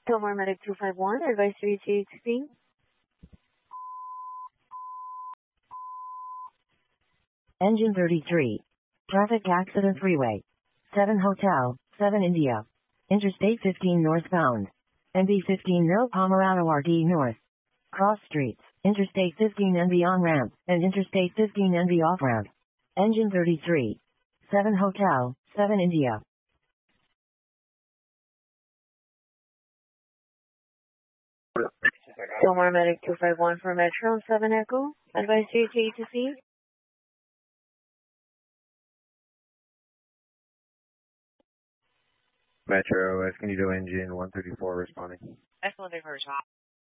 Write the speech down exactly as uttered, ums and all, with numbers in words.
Tomar Medic two five one, advisory to sixteen. Engine thirty-three. Traffic accident freeway. seven Hotel, seven India. Interstate fifteen northbound. N B fifteen no Pomerado R D north. Cross streets, Interstate fifteen N B on-ramp, and Interstate fifteen N B off-ramp. Engine thirty-three. seven Hotel, seven India. Tomar Medic two five one for Metro seven Echo, advisory to A to C. Metro, Escondido engine one thirty-four responding. Excellent, first.